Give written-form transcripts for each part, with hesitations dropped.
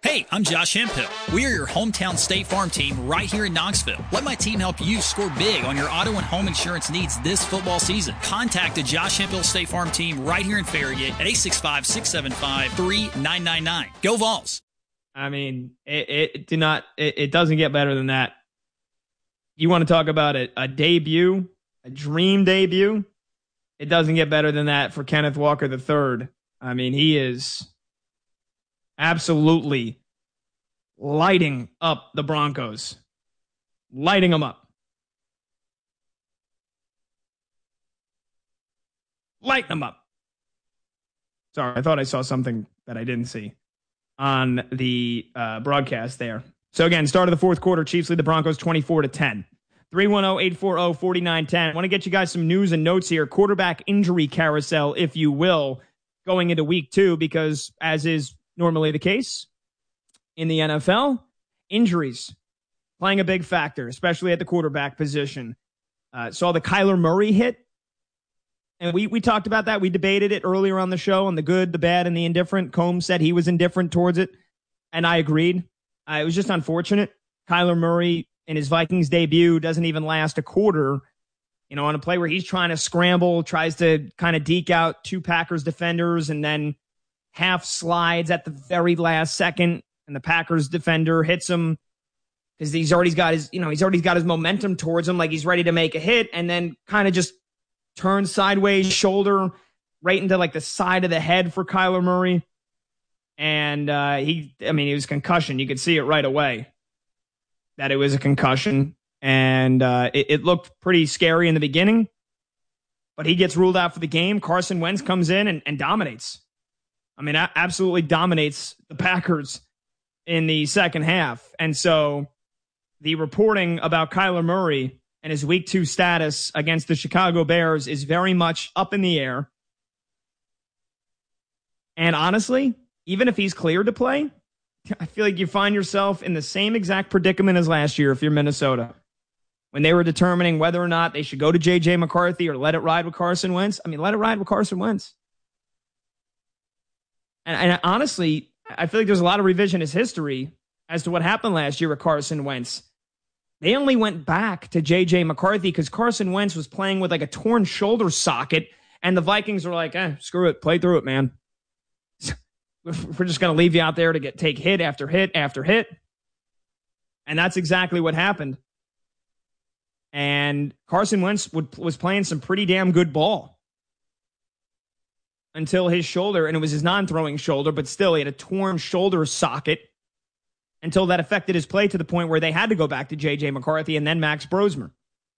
Hey, I'm Josh Hemphill. We are your hometown State Farm team right here in Knoxville. Let my team help you score big on your auto and home insurance needs this football season. Contact the Josh Hemphill State Farm team right here in Farragut at 865-675-3999. Go Vols. I mean, it doesn't get better than that. You want to talk about a debut, a dream debut? It doesn't get better than that for Kenneth Walker III. I mean, he is absolutely lighting up the Broncos. Lighting them up. Light them up. Sorry, I thought I saw something that I didn't see on the broadcast there. So again, start of the fourth quarter, Chiefs lead the Broncos 24-10. 310-840-4910. I want to get you guys some news and notes here. Quarterback injury carousel, if you will, going into week 2, because as is normally the case in the NFL, injuries playing a big factor, especially at the quarterback position. Saw the Kyler Murray hit, and we talked about that. We debated it earlier on the show on the good, the bad, and the indifferent. Combs said he was indifferent towards it, and I agreed. It was just unfortunate. Kyler Murray in his Vikings debut doesn't even last a quarter, on a play where he's trying to scramble, tries to kind of deke out 2 Packers defenders, and then half slides at the very last second, and the Packers defender hits him because he's already got his momentum towards him, like he's ready to make a hit, and then kind of just turns sideways, shoulder right into like the side of the head for Kyler Murray. And it was concussion. You could see it right away that it was a concussion, and it looked pretty scary in the beginning, but he gets ruled out for the game. Carson Wentz comes in and dominates. I mean, absolutely dominates the Packers in the second half. And so the reporting about Kyler Murray and his week 2 status against the Chicago Bears is very much up in the air. And honestly, even if he's cleared to play, I feel like you find yourself in the same exact predicament as last year if you're Minnesota, when they were determining whether or not they should go to J.J. McCarthy or let it ride with Carson Wentz. I mean, let it ride with Carson Wentz. And honestly, I feel like there's a lot of revisionist history as to what happened last year with Carson Wentz. They only went back to J.J. McCarthy because Carson Wentz was playing with like a torn shoulder socket, and the Vikings were like, screw it, play through it, man. We're just going to leave you out there to take hit after hit after hit. And that's exactly what happened. And Carson Wentz was playing some pretty damn good ball until his shoulder, and it was his non-throwing shoulder, but still he had a torn shoulder socket until that affected his play to the point where they had to go back to J.J. McCarthy and then Max Brosmer.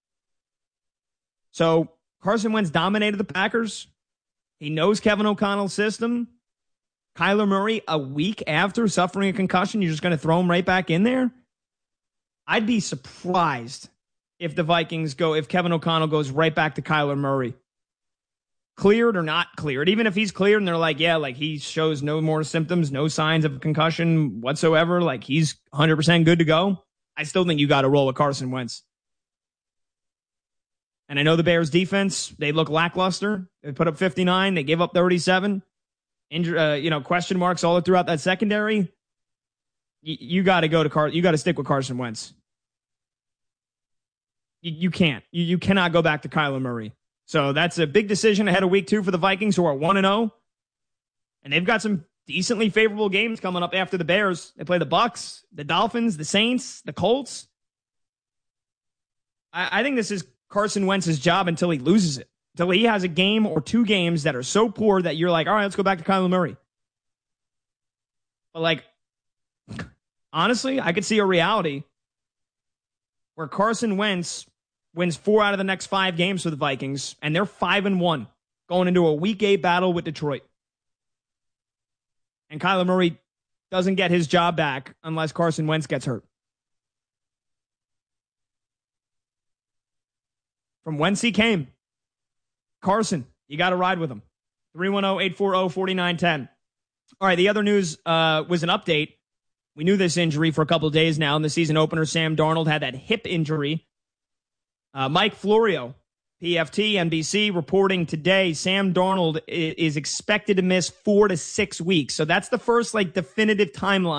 So Carson Wentz dominated the Packers. He knows Kevin O'Connell's system. Kyler Murray, a week after suffering a concussion, you're just going to throw him right back in there? I'd be surprised if if Kevin O'Connell goes right back to Kyler Murray. Cleared or not cleared. Even if he's cleared and they're like, he shows no more symptoms, no signs of concussion whatsoever, like he's 100% good to go, I still think you got to roll with Carson Wentz. And I know the Bears defense, they look lackluster. They put up 59. They gave up 37. Question marks all throughout that secondary. You got to you got to stick with Carson Wentz. You can't. You cannot go back to Kyler Murray. So that's a big decision ahead of week 2 for the Vikings, who are 1-0. And they've got some decently favorable games coming up after the Bears. They play the Bucs, the Dolphins, the Saints, the Colts. I think this is Carson Wentz's job until he loses it. Until he has a game or 2 games that are so poor that you're like, all right, let's go back to Kyler Murray. But honestly, I could see a reality where Carson Wentz wins 4 out of the next 5 games for the Vikings, and they're 5-1 going into a Week 8 battle with Detroit. And Kyler Murray doesn't get his job back unless Carson Wentz gets hurt. From whence he came, Carson, you got to ride with him. 310-840-4910. All right, the other news was an update. We knew this injury for a couple of days now. In the season opener, Sam Darnold had that hip injury. Mike Florio, PFT, NBC, reporting today Sam Darnold is expected to miss 4 to 6 weeks. So that's the first definitive timeline